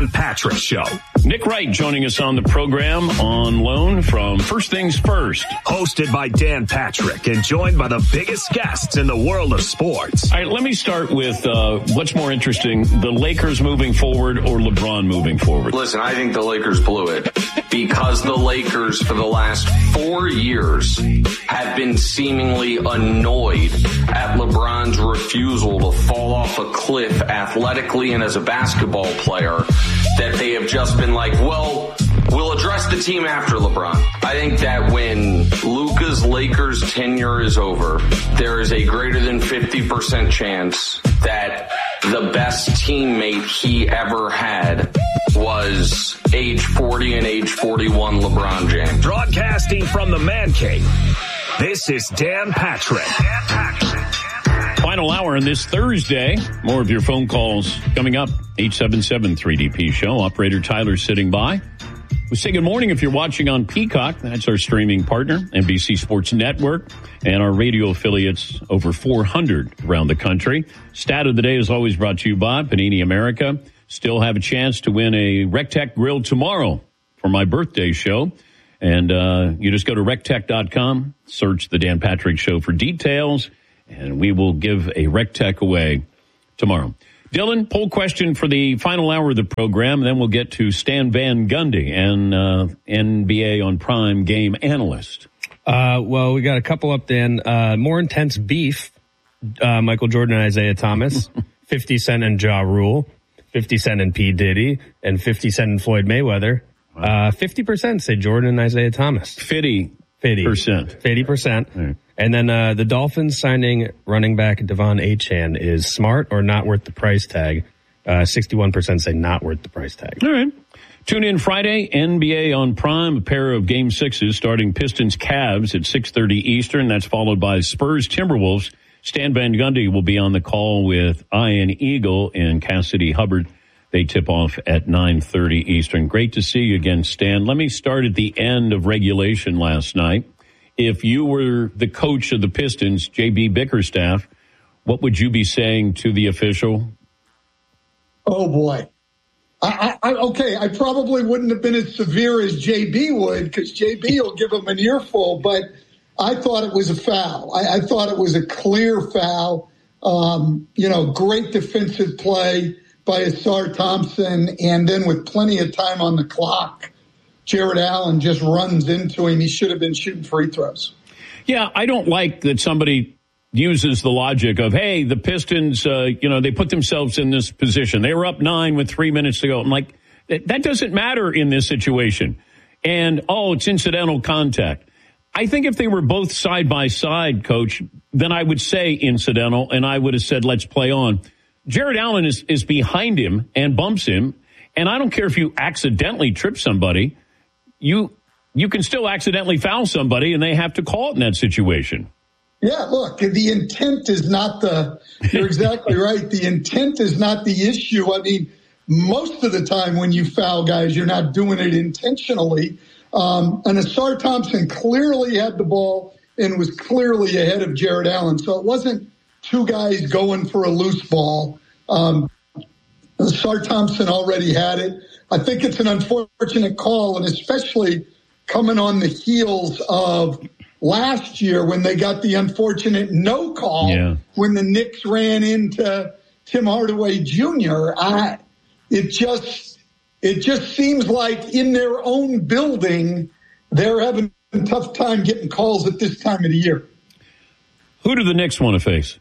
Dan Patrick Show. Nick Wright joining us on the program on loan from First Things First. Hosted by Dan Patrick and joined by the biggest guests in the world of sports. All right, let me start with what's more interesting, the Lakers moving forward or LeBron moving forward? Listen, I think the Lakers blew it because the Lakers for the last 4 years have been seemingly annoyed at LeBron's refusal to fall off a cliff athletically and as a basketball player, that they have just been like, well, we'll address the team after LeBron. I think that when Luka's Lakers tenure is over, there is a greater than 50% chance that the best teammate he ever had was age 40 and age 41 LeBron James. Broadcasting from the Man Cave, this is Dan Patrick. Final hour on this Thursday. More of your phone calls coming up. 877-3DP Show. Operator Tyler sitting by. We say good morning if you're watching on Peacock. That's our streaming partner, NBC Sports Network, and our radio affiliates, over 400 around the country. Stat of the day is always brought to you by Panini America. Still have a chance to win a Rectech grill tomorrow for my birthday show. And you just go to rectech.com, search the Dan Patrick Show for details, and we will give a Rectech away tomorrow. Dylan, poll question for the final hour of the program, and then we'll get to Stan Van Gundy, and NBA on Prime game analyst. Well, we got a couple up, Dan. More intense beef, Michael Jordan and Isaiah Thomas, 50 Cent and Ja Rule, 50 Cent and P. Diddy, and 50 Cent and Floyd Mayweather. 50% say Jordan and Isaiah Thomas. 50%. 50%. Right. And then the Dolphins signing running back Devon Achane is smart or not worth the price tag. 61% say not worth the price tag. All right. Tune in Friday, NBA on Prime, a pair of Game 6s starting Pistons-Cavs at 6:30 Eastern. That's followed by Spurs-Timberwolves. Stan Van Gundy will be on the call with Ian Eagle and Cassidy Hubbard. They tip off at 9:30 Eastern. Great to see you again, Stan. Let me start at the end of regulation last night. If you were the coach of the Pistons, J.B. Bickerstaff, what would you be saying to the official? Oh, boy. I probably wouldn't have been as severe as J.B. would, because J.B. will give him an earful, but I thought it was a foul. I thought it was a clear foul. Great defensive play by Asar Thompson, and then with plenty of time on the clock, Jared Allen just runs into him. He should have been shooting free throws. Yeah, I don't like that somebody uses the logic of, hey, the Pistons, they put themselves in this position. They were up 9 with 3 minutes to go. I'm like, that doesn't matter in this situation. And, it's incidental contact. I think if they were both side by side, Coach, then I would say incidental, and I would have said, let's play on. Jared Allen is behind him and bumps him, and I don't care if you accidentally trip somebody. You can still accidentally foul somebody, and they have to call it in that situation. Yeah, look, the intent is not you're exactly right. The intent is not the issue. I mean, most of the time when you foul guys, you're not doing it intentionally. And Asar Thompson clearly had the ball and was clearly ahead of Jared Allen. So it wasn't two guys going for a loose ball. Asar Thompson already had it. I think it's an unfortunate call, and especially coming on the heels of last year when they got the unfortunate no call when the Knicks ran into Tim Hardaway Jr. It just seems like in their own building, they're having a tough time getting calls at this time of the year. Who do the Knicks want to face?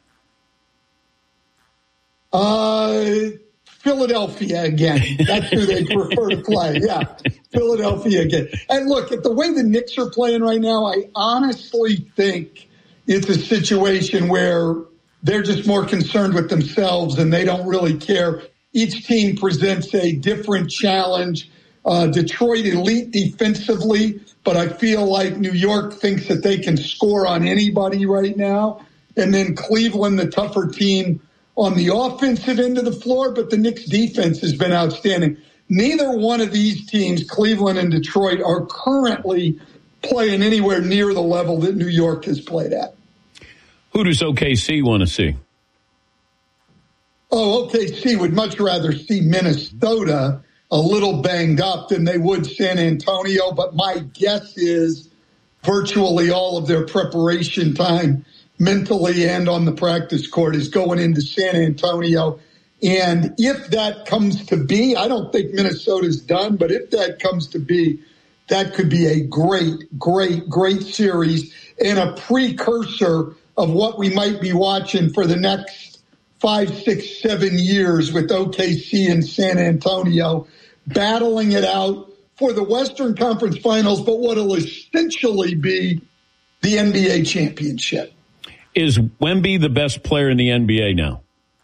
Philadelphia again. That's who they prefer to play. Yeah, Philadelphia again. And look, at the way the Knicks are playing right now, I honestly think it's a situation where they're just more concerned with themselves and they don't really care. Each team presents a different challenge. Detroit elite defensively, but I feel like New York thinks that they can score on anybody right now. And then Cleveland, the tougher team on the offensive end of the floor, but the Knicks defense has been outstanding. Neither one of these teams, Cleveland and Detroit, are currently playing anywhere near the level that New York has played at. Who does OKC want to see? OKC would much rather see Minnesota. a little banged up than they would San Antonio. But my guess is virtually all of their preparation time mentally and on the practice court is going into San Antonio. And if that comes to be, I don't think Minnesota's done, but if that comes to be, that could be a great series and a precursor of what we might be watching for the next 5, 6, 7 years with OKC and San Antonio battling it out for the Western Conference Finals, but what will essentially be the NBA championship. Is Wemby the best player in the NBA now?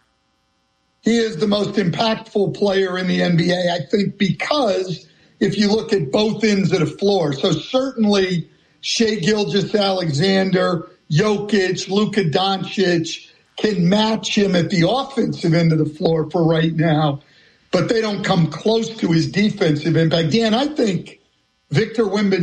He is the most impactful player in the NBA, I think, because if you look at both ends of the floor. So certainly Shai Gilgeous-Alexander, Jokic, Luka Doncic can match him at the offensive end of the floor for right now, but they don't come close to his defensive impact. Dan, I think Victor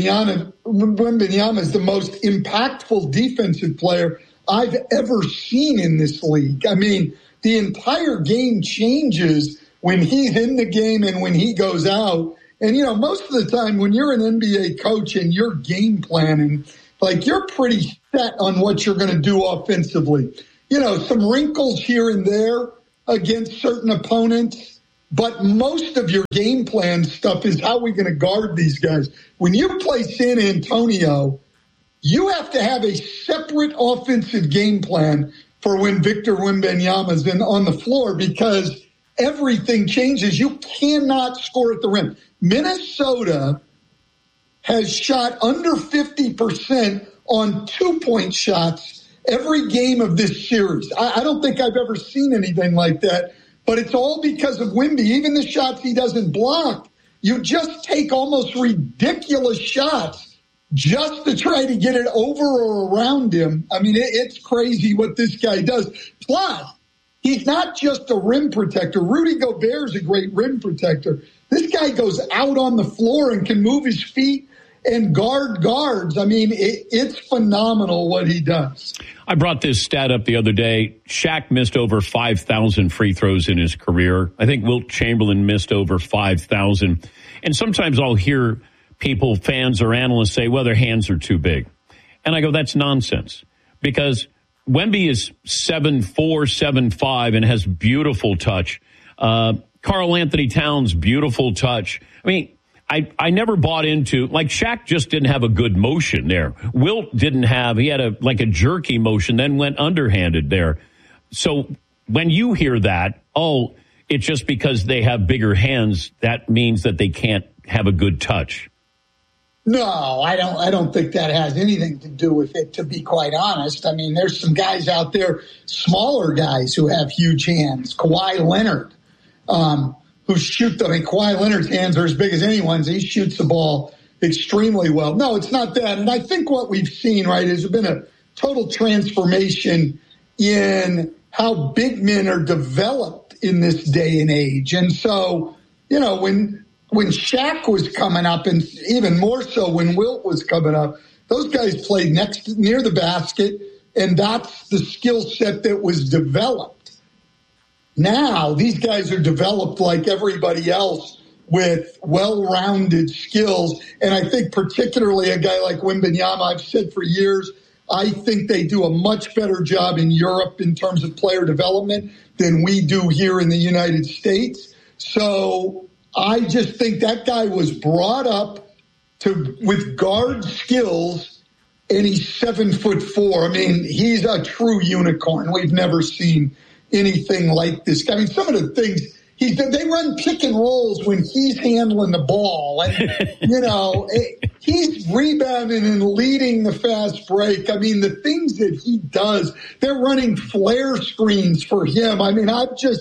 Wembanyama is the most impactful defensive player I've ever seen in this league. I mean, the entire game changes when he's in the game and when he goes out. And, you know, most of the time when you're an NBA coach and you're game planning, like you're pretty set on what you're going to do offensively. You know, some wrinkles here and there against certain opponents, but most of your game plan stuff is how we're going to guard these guys. When you play San Antonio, you have to have a separate offensive game plan for when Victor Wembanyama is on the floor because everything changes. You cannot score at the rim. Minnesota has shot under 50% on 2-point shots every game of this series. I don't think I've ever seen anything like that, but it's all because of Wemby. Even the shots he doesn't block, you just take almost ridiculous shots just to try to get it over or around him. I mean, it's crazy what this guy does. Plus, he's not just a rim protector. Rudy Gobert's a great rim protector. This guy goes out on the floor and can move his feet and guard guards. I mean, it's phenomenal what he does. I brought this stat up the other day. Shaq missed over 5,000 free throws in his career. I think Wilt Chamberlain missed over 5,000. And sometimes I'll hear people, fans or analysts say, well, their hands are too big. And I go, that's nonsense. Because Wemby is 7'4", 7'5", and has beautiful touch. Karl Anthony Towns, beautiful touch. I mean, I never bought into, like Shaq just didn't have a good motion there. Wilt didn't have, he had a jerky motion, then went underhanded there. So when you hear that, oh, it's just because they have bigger hands, that means that they can't have a good touch. No, I don't think that has anything to do with it, to be quite honest. I mean, there's some guys out there, smaller guys who have huge hands. Kawhi Leonard, who shoot them. I mean, Kawhi Leonard's hands are as big as anyone's. He shoots the ball extremely well. No, it's not that. And I think what we've seen, right, has been a total transformation in how big men are developed in this day and age. And so, you know, when Shaq was coming up, and even more so when Wilt was coming up, those guys played near the basket, and that's the skill set that was developed. Now, these guys are developed like everybody else with well-rounded skills, and I think particularly a guy like Wembanyama, I've said for years, I think they do a much better job in Europe in terms of player development than we do here in the United States. So I just think that guy was brought up with guard skills, and he's 7'4". I mean, he's a true unicorn. We've never seen anything like this. I mean, some of the things they run pick and rolls when he's handling the ball, and you know, he's rebounding and leading the fast break. I mean, the things that he does, they're running flare screens for him. I mean,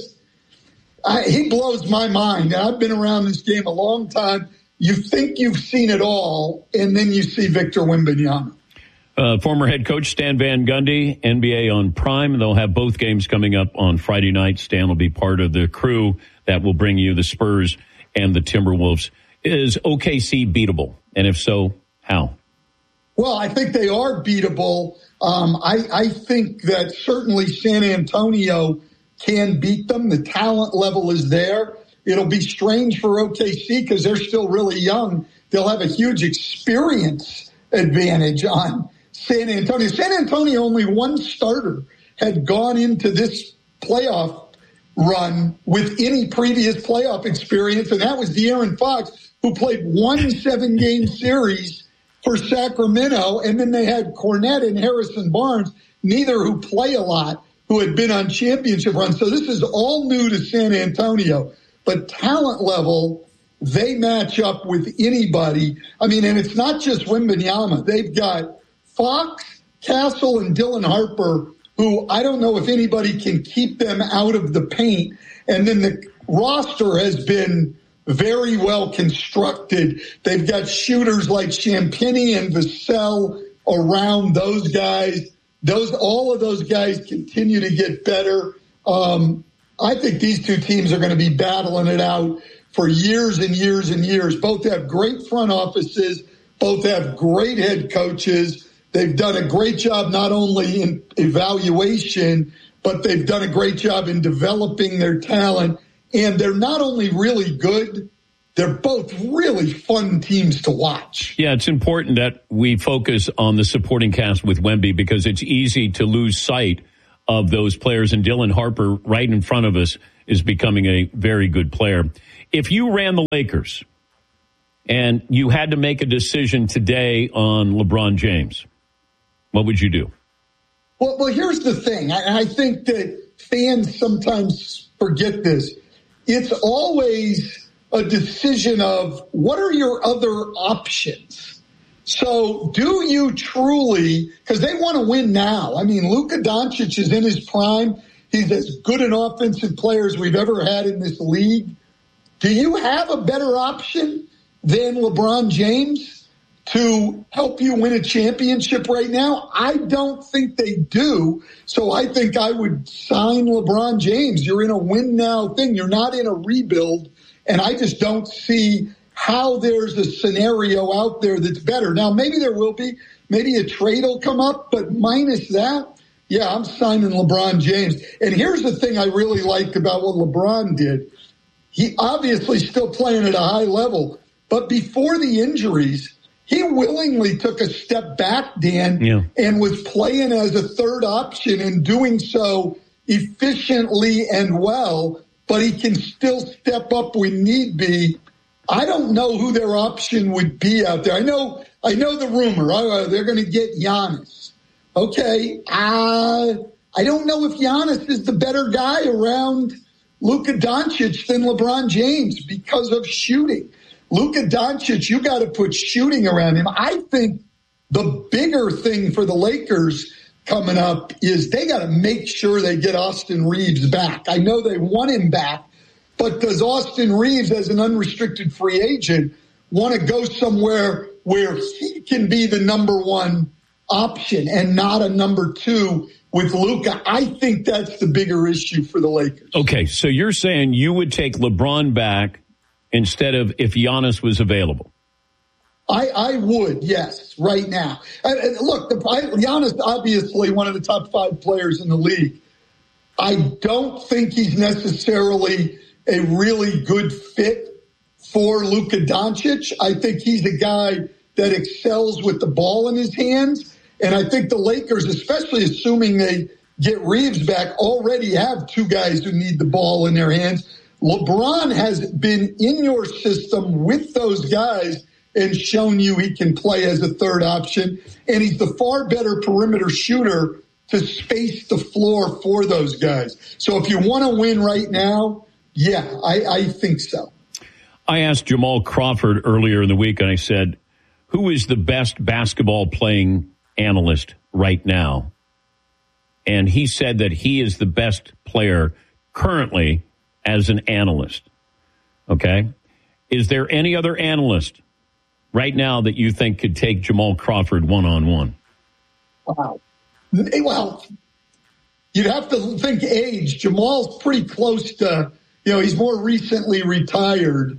he blows my mind. I've been around this game a long time. You think you've seen it all, and then you see Victor Wembanyama. Former head coach Stan Van Gundy, NBA on Prime. They'll have both games coming up on Friday night. Stan will be part of the crew that will bring you the Spurs and the Timberwolves. Is OKC beatable? And if so, how? Well, I think they are beatable. I think that certainly San Antonio can beat them. The talent level is there. It'll be strange for OKC because they're still really young. They'll have a huge experience advantage on San Antonio. San Antonio, only one starter had gone into this playoff run with any previous playoff experience, and that was De'Aaron Fox, who played one 7-game series for Sacramento, and then they had Cornette and Harrison Barnes, neither who play a lot, who had been on championship runs. So this is all new to San Antonio. But talent level, they match up with anybody. I mean, and it's not just Wembanyama. They've got Fox, Castle, and Dylan Harper, who I don't know if anybody can keep them out of the paint. And then the roster has been very well constructed. They've got shooters like Champagnie and Vassell around those guys. All of those guys continue to get better. I think these two teams are going to be battling it out for years and years and years. Both have great front offices. Both have great head coaches. They've done a great job not only in evaluation, but they've done a great job in developing their talent. And they're not only really good, they're both really fun teams to watch. Yeah, it's important that we focus on the supporting cast with Wemby because it's easy to lose sight of those players. And Dylan Harper, right in front of us, is becoming a very good player. If you ran the Lakers and you had to make a decision today on LeBron James, what would you do? Well, here's the thing. I think that fans sometimes forget this. It's always a decision of what are your other options? So do you truly, because they want to win now. I mean, Luka Doncic is in his prime. He's as good an offensive player as we've ever had in this league. Do you have a better option than LeBron James to help you win a championship right now? I don't think they do. So I think I would sign LeBron James. You're in a win now thing. You're not in a rebuild. And I just don't see how there's a scenario out there that's better. Now, maybe there will be. Maybe a trade will come up. But minus that, yeah, I'm signing LeBron James. And here's the thing I really like about what LeBron did. He obviously still playing at a high level. But before the injuries, he willingly took a step back, Dan, and was playing as a third option and doing so efficiently and well, but he can still step up when need be. I don't know who their option would be out there. I know the rumor. They're going to get Giannis. Okay. I don't know if Giannis is the better guy around Luka Doncic than LeBron James because of shooting. Luka Doncic, you got to put shooting around him. I think the bigger thing for the Lakers coming up is they got to make sure they get Austin Reeves back. I know they want him back, but does Austin Reeves, as an unrestricted free agent, want to go somewhere where he can be the number one option and not a number two with Luka? I think that's the bigger issue for the Lakers. Okay, so you're saying you would take LeBron back instead of if Giannis was available? I would, yes, right now. And look, Giannis obviously one of the top 5 players in the league. I don't think he's necessarily a really good fit for Luka Doncic. I think he's a guy that excels with the ball in his hands. And I think the Lakers, especially assuming they get Reeves back, already have 2 guys who need the ball in their hands. LeBron has been in your system with those guys and shown you he can play as a third option. And he's the far better perimeter shooter to space the floor for those guys. So if you want to win right now, yeah, I think so. I asked Jamal Crawford earlier in the week, and I said, who is the best basketball playing analyst right now? And he said that he is the best player currently as an analyst. Okay. Is there any other analyst right now that you think could take Jamal Crawford one-on-one? Wow. Well, you'd have to think age. Jamal's pretty close to, he's more recently retired.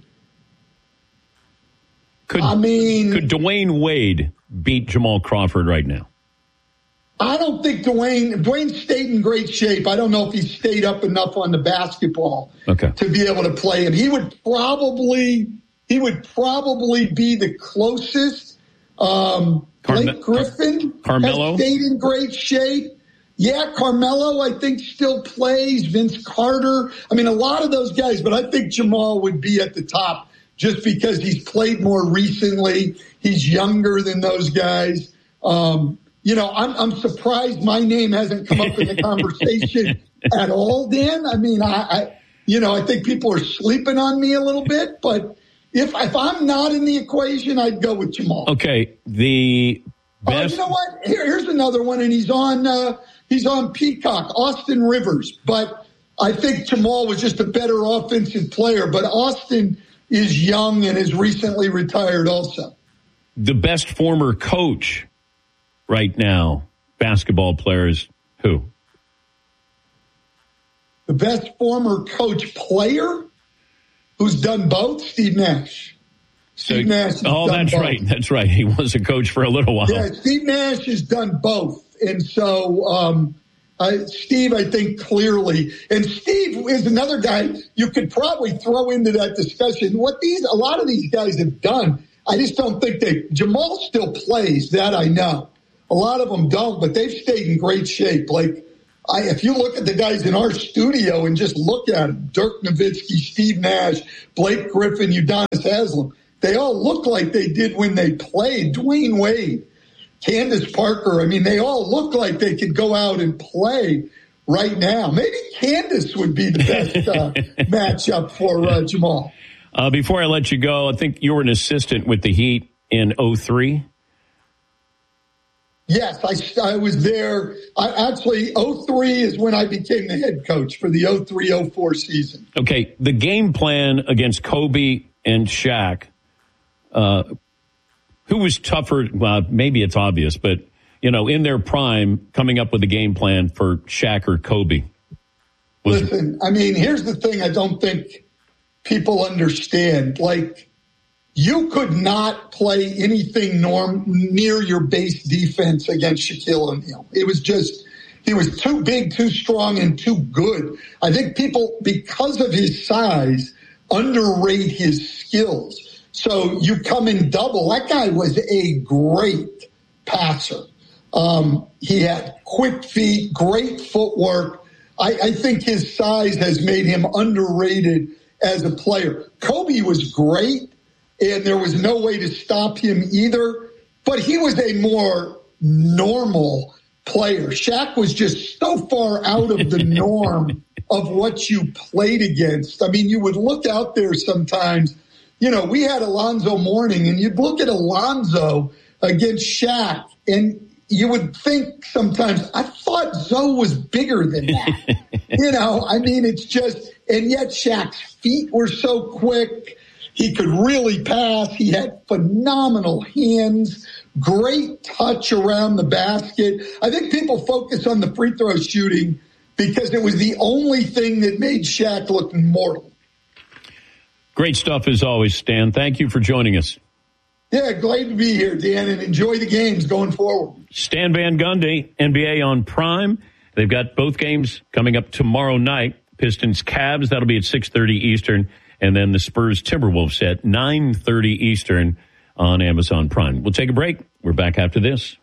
Could Dwayne Wade beat Jamal Crawford right now? I don't think Dwayne stayed in great shape. I don't know if he stayed up enough on the basketball to be able to play. And he would probably be the closest. Blake Griffin Carmelo has stayed in great shape. Yeah, Carmelo, I think, still plays. Vince Carter. I mean, a lot of those guys, but I think Jamal would be at the top just because he's played more recently. He's younger than those guys. I'm surprised my name hasn't come up in the conversation at all, Dan. I mean, I think people are sleeping on me a little bit, but if I'm not in the equation, I'd go with Jamal. Okay, the best. You know what? Here's another one, and he's on Peacock, Austin Rivers. But I think Jamal was just a better offensive player. But Austin is young and is recently retired also. The best former coach right now, basketball players, who? The best former coach player who's done both? Steve Nash. Steve Nash. Oh, that's both. Right. That's right. He was a coach for a little while. Yeah, Steve Nash has done both. And so Steve, I think clearly, and Steve is another guy you could probably throw into that discussion. A lot of these guys have done, I just don't think Jamal still plays, that I know. A lot of them don't, but they've stayed in great shape. Like, if you look at the guys in our studio and just look at them, Dirk Nowitzki, Steve Nash, Blake Griffin, Udonis Haslem, they all look like they did when they played. Dwayne Wade, Candace Parker, I mean, they all look like they could go out and play right now. Maybe Candace would be the best matchup for Jamal. Before I let you go, I think you were an assistant with the Heat in 2003. Yes, I was there. Actually, 2003 is when I became the head coach for the 2003-04 season. Okay, the game plan against Kobe and Shaq, who was tougher? Well, maybe it's obvious, but, in their prime, coming up with a game plan for Shaq or Kobe. Listen, I mean, here's the thing I don't think people understand. Like, you could not play anything near your base defense against Shaquille O'Neal. It was just, he was too big, too strong, and too good. I think people, because of his size, underrate his skills. So you come in double. That guy was a great passer. He had quick feet, great footwork. I think his size has made him underrated as a player. Kobe was great. And there was no way to stop him either. But he was a more normal player. Shaq was just so far out of the norm of what you played against. I mean, you would look out there sometimes. We had Alonzo Mourning, and you'd look at Alonzo against Shaq, and you would think sometimes, I thought Zoe was bigger than that. I mean, it's just, and yet Shaq's feet were so quick. He could really pass. He had phenomenal hands, great touch around the basket. I think people focus on the free throw shooting because it was the only thing that made Shaq look immortal. Great stuff as always, Stan. Thank you for joining us. Yeah, glad to be here, Dan, and enjoy the games going forward. Stan Van Gundy, NBA on Prime. They've got both games coming up tomorrow night. Pistons-Cavs, that'll be at 6:30 Eastern. And then the Spurs-Timberwolves at 9:30 Eastern on Amazon Prime. We'll take a break. We're back after this.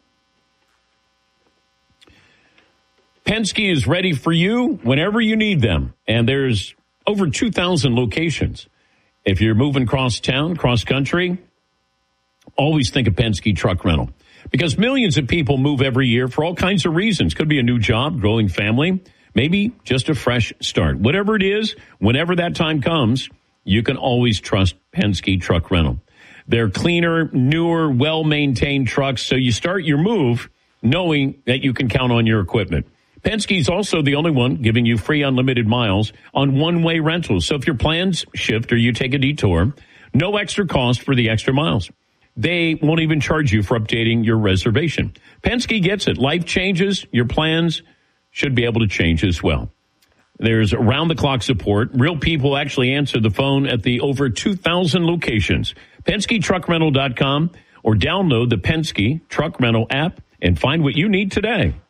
Penske is ready for you whenever you need them. And there's over 2,000 locations. If you're moving cross town, cross country, always think of Penske Truck Rental. Because millions of people move every year for all kinds of reasons. Could be a new job, growing family, maybe just a fresh start. Whatever it is, whenever that time comes, you can always trust Penske Truck Rental. They're cleaner, newer, well-maintained trucks, so you start your move knowing that you can count on your equipment. Penske's also the only one giving you free unlimited miles on one-way rentals. So if your plans shift or you take a detour, no extra cost for the extra miles. They won't even charge you for updating your reservation. Penske gets it. Life changes. Your plans should be able to change as well. There's round-the-clock support. Real people actually answer the phone at the over 2,000 locations. PenskeTruckRental.com or download the Penske Truck Rental app and find what you need today.